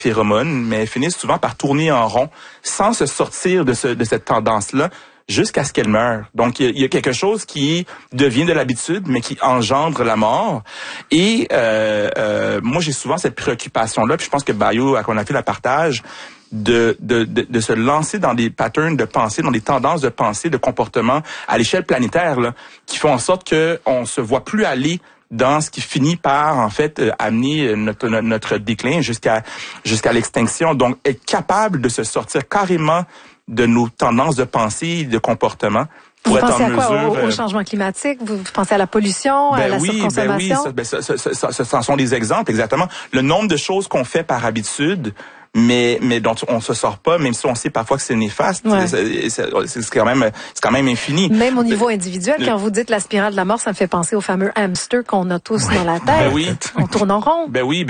phéromones, mais finissent souvent par tourner en rond sans se sortir de cette tendance-là jusqu'à ce qu'elle meure. Donc, il y a quelque chose qui devient de l'habitude, mais qui engendre la mort. Et moi, j'ai souvent cette préoccupation-là, puis je pense que Bayo, qu'on a fait la partage, de se lancer dans des patterns de pensée, dans des tendances de pensée, de comportement à l'échelle planétaire, là, qui font en sorte que on se voit plus aller dans ce qui finit par, en fait, amener notre déclin jusqu'à l'extinction. Donc, être capable de se sortir carrément de nos tendances de pensée, de comportement. Vous pensez à quoi? Au changement climatique? Vous pensez à la pollution, à la surconsommation? Ce sont des exemples, exactement. Le nombre de choses qu'on fait par habitude, mais dont on se sort pas, même si on sait parfois que c'est néfaste, ouais. c'est quand même infini. Même au niveau individuel, quand vous dites la spirale de la mort, ça me fait penser au fameux hamster qu'on a tous dans la tête. Ben oui. On tourne en rond. Ben oui.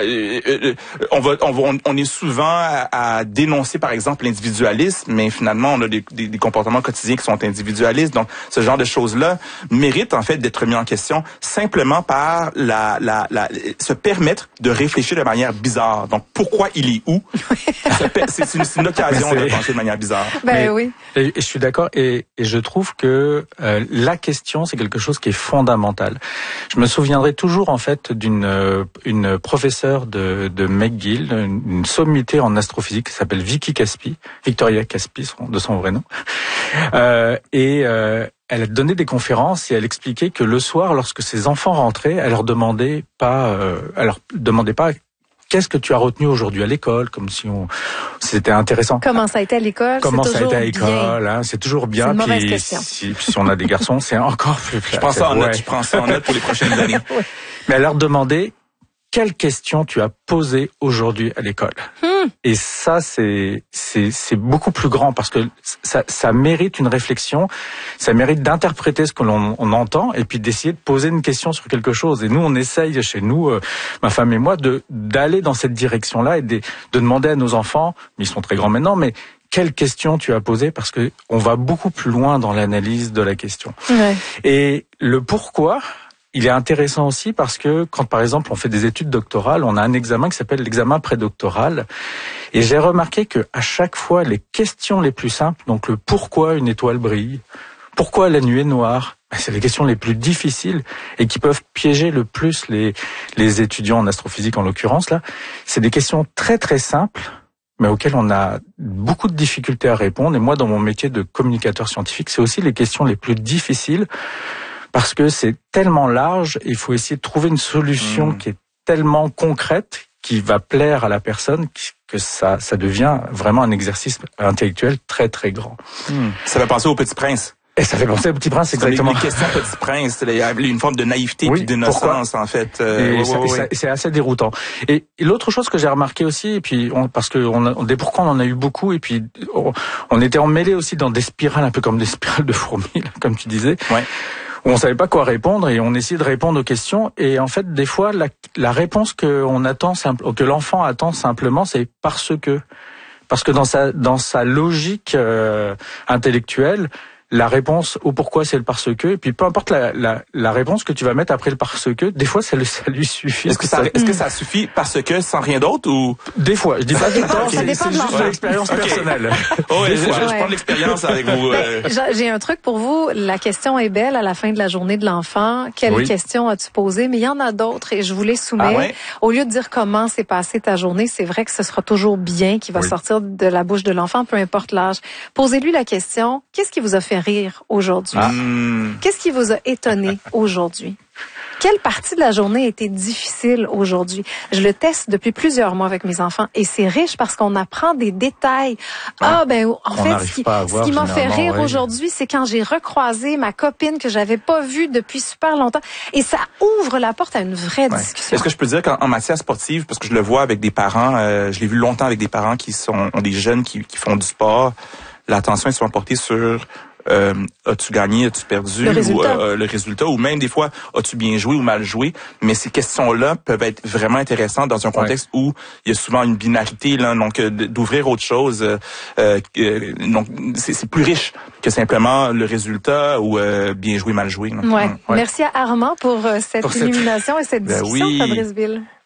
On est souvent à dénoncer, par exemple, l'individualisme, mais finalement, on a des comportements quotidiens qui sont individualistes. Donc, ce genre de choses-là mérite, en fait, d'être mis en question simplement par se permettre de réfléchir de manière bizarre. Donc, pourquoi il est où? C'est une occasion de penser de manière bizarre. Oui. Et je suis d'accord, et je trouve que la question, c'est quelque chose qui est fondamental. Je me souviendrai toujours, en fait, une professeure de McGill, une sommité en astrophysique qui s'appelle Victoria Caspi, de son vrai nom. Elle a donné des conférences et elle expliquait que le soir, lorsque ses enfants rentraient, elle leur demandait pas qu'est-ce que tu as retenu aujourd'hui à l'école, comme si c'était intéressant. Comment ça a été à l'école? Comment ça a été à l'école, hein, c'est toujours bien. C'est une mauvaise question. Si on a des garçons, c'est encore plus je prends ça en note, je prends ça en note pour les prochaines années. Ouais. Mais elle leur demandait quelle question tu as posée aujourd'hui à l'école. Et ça, c'est beaucoup plus grand parce que ça mérite une réflexion, ça mérite d'interpréter ce que l'on entend et puis d'essayer de poser une question sur quelque chose. Et nous, on essaye chez nous, ma femme et moi, d'aller dans cette direction-là et de demander à nos enfants, ils sont très grands maintenant, mais quelle question tu as posée, parce que on va beaucoup plus loin dans l'analyse de la question. Ouais. Et le pourquoi, il est intéressant aussi parce que quand, par exemple, on fait des études doctorales, on a un examen qui s'appelle l'examen prédoctoral. Et j'ai remarqué que à chaque fois, les questions les plus simples, donc le pourquoi une étoile brille, pourquoi la nuit est noire, c'est les questions les plus difficiles et qui peuvent piéger le plus les étudiants en astrophysique, en l'occurrence, là. C'est des questions très, très simples, mais auxquelles on a beaucoup de difficultés à répondre. Et moi, dans mon métier de communicateur scientifique, c'est aussi les questions les plus difficiles, parce que c'est tellement large, il faut essayer de trouver une solution qui est tellement concrète, qui va plaire à la personne, que ça devient vraiment un exercice intellectuel très très grand. Ça va penser au Petit Prince. Et ça fait penser au Petit Prince, exactement. Les questions Petit Prince, il y a une forme de naïveté et d'innocence, en fait. C'est assez déroutant. Et l'autre chose que j'ai remarqué aussi, et puis parce que des pourquoi on en a eu beaucoup, et puis on était emmêlés aussi dans des spirales, un peu comme des spirales de fourmis, là, comme tu disais. Ouais. Où on savait pas quoi répondre et on essayait de répondre aux questions. Et en fait, des fois, la réponse que l'enfant attend simplement, c'est parce que dans sa logique intellectuelle, la réponse au pourquoi, c'est le parce que, et puis peu importe la réponse que tu vas mettre après le parce que, des fois ça lui suffit. Est-ce que ça suffit parce que sans rien d'autre, ou? Des fois, je dis pas tout le temps, c'est juste de l'expérience personnelle. Je prends l'expérience avec vous. J'ai un truc pour vous, la question est belle à la fin de la journée de l'enfant. Quelle question as-tu posée? Mais il y en a d'autres et je vous les soumets. Au lieu de dire comment s'est passée ta journée, c'est vrai que ce sera toujours bien qui va sortir de la bouche de l'enfant, peu importe l'âge. Posez-lui la question, qu'est-ce qui vous a fait rire aujourd'hui? Qu'est-ce qui vous a étonné aujourd'hui? Quelle partie de la journée a été difficile aujourd'hui? Je le teste depuis plusieurs mois avec mes enfants et c'est riche parce qu'on apprend des détails. En fait, ce qui m'a fait rire aujourd'hui, c'est quand j'ai recroisé ma copine que j'avais pas vue depuis super longtemps et ça ouvre la porte à une vraie discussion. Est-ce que je peux dire qu'en matière sportive, parce que je le vois avec des parents, je l'ai vu longtemps avec des parents qui ont des jeunes qui font du sport, l'attention est souvent portée sur as-tu gagné, as-tu perdu, le résultat, ou même des fois, as-tu bien joué ou mal joué. Mais ces questions-là peuvent être vraiment intéressantes dans un contexte où il y a souvent une binarité, là, donc d'ouvrir autre chose. Donc c'est plus riche que simplement le résultat ou bien joué, mal joué. Merci à Armand pour cette illumination et cette discussion, Fabrice Bill.